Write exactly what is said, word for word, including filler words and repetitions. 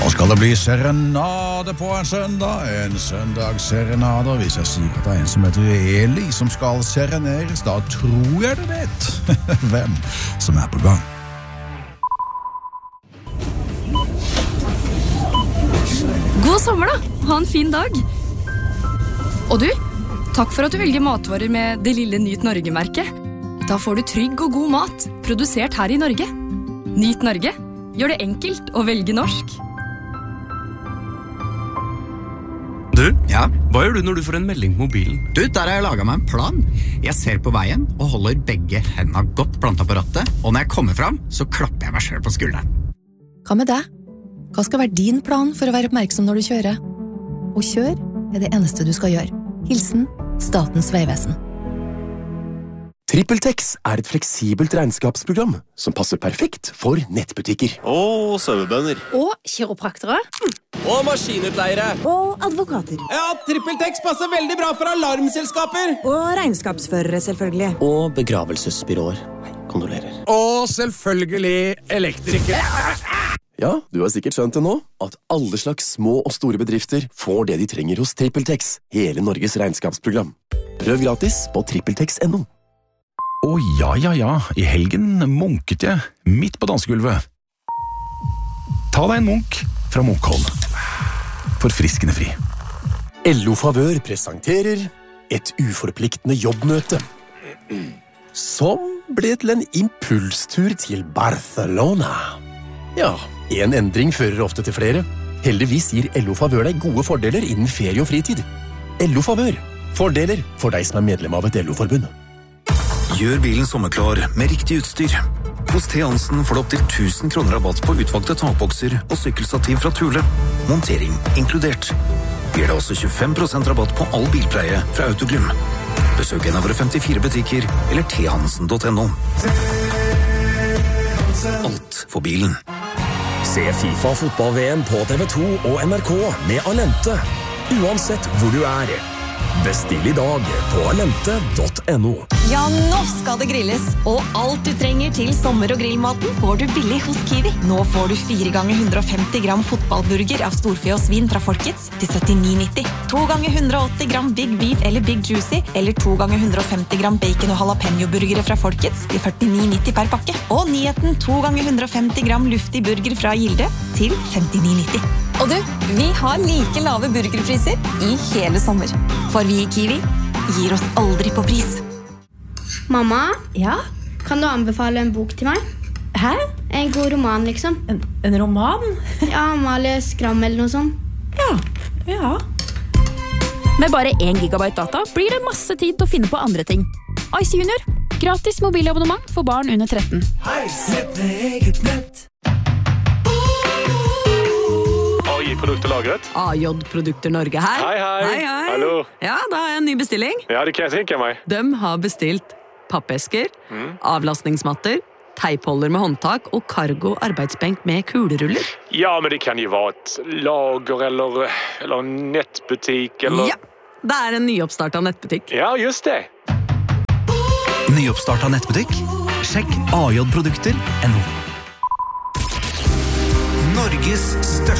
Nå skal det bli serenade på en søndag, en søndagsserenade. Hvis jeg sier at det er en som heter Eli som skal sereneres, da tror jeg du vet hvem som er på gang. God sommer da, ha en fin dag. Og du, takk for at du velger matvarer med det lille Nyt Norge-merket. Da får du trygg og god mat, produsert her i Norge. Nyt Norge, gjør det enkelt å velge norsk. Du, ja? Hva gjør du når du får en melding på mobilen? Du, der har jeg laget meg en plan. Jeg ser på veien og holder begge hendene godt plantet på rattet, og når jeg kommer fram, så klapper jeg meg selv på skulderen. Hva med deg? Hva skal være din plan for å være oppmerksom når du kjører? Og kjør er det eneste du skal gjøre. Hilsen Statens vegvesen. TrippelTex er et fleksibelt regnskapsprogram som passer perfekt for nettbutikker. Og sauebønder. Og kiropraktere. Og maskinutleiere. Og advokater. Ja, TrippelTex passer veldig bra for alarmselskaper. Og regnskapsførere, selvfølgelig. Og begravelsesbyråer. Kondolerer. Og selvfølgelig elektrikere. Ja, du har sikkert skjønt det nå, at alle slags små og store bedrifter får det de trenger hos TrippelTex, hele Norges regnskapsprogram. Prøv gratis på trippeltex punktum no. Å ja, ja, ja, i helgen munket jeg midt på dansegulvet. Ta deg en munk fra Munkholm. Forfriskende fri. L O Favør presenterer et uforpliktende jobbmøte, som ble til en impulstur til Barcelona. Ja, en endring fører ofte til flere. Heldigvis gir L O Favør deg gode fordeler innen ferie og fritid. L O Favør. Fordeler for deg som er medlem av et L O-forbund. Gjør bilen sommerklar med riktig utstyr. Hos T. Hansen får du opp til tusen kroner rabatt på utvalgte takbokser og sykkelstativ fra Thule. Montering inkludert. Gir deg også tjuefem prosent rabatt på all bilpleie fra Autoglym. Besøk en av våre femtifire butikker eller t hansen punktum no. Alt for bilen. Se FIFA fotball-V M på T V to og N R K med Alente. Uansett hvor du er. Bestill i dag på alente punktum no. Ja, nå skal det grilles. Og alt du trenger til sommer- og grillmaten får du billig hos Kiwi. Nå får du fire ganger hundre og femti gram fotballburger av storfe og svin fra Folkets til syttini nitti. To ganger hundre og åtti gram Big Beef eller Big Juicy, eller to ganger hundre og femti gram bacon og jalapeno-burgere fra Folkets til førtini nitti per pakke. Og nyheten to ganger hundre og femti gram luftig burger fra Gilde til femtini nitti. Og du, vi har like lave burgerpriser i hele sommer. For vi i Kiwi gir oss aldri på pris. Mamma? Ja? Kan du anbefale en bok til meg? Hæ? En god roman, liksom. En, en roman? Ja, Amalie Skram eller noe sånt. Ja, ja. Med bare én gigabyte data blir det masse tid til å finne på andre ting. Ice Junior. Gratis mobilabonnement for barn under tretten. Hei, sett med eget nett. A I-produkterlagret. A J-produkter Norge her. Hei, hei. Hei, hei. Hallo. Ja, da har jeg en ny bestilling. Ja, det kan jeg tenke meg. De har bestilt pappesker, mm. avlastningsmatter, teipholder med håndtak og cargo arbeidsbenk med kuleruller. Ja, men det kan jo være et lager eller, eller en nettbutikk eller... Ja, det er en nyoppstartet nettbutikk. Ja, just det. Nyoppstartet nettbutikk? Sjekk A J produkter punktum no. Norges største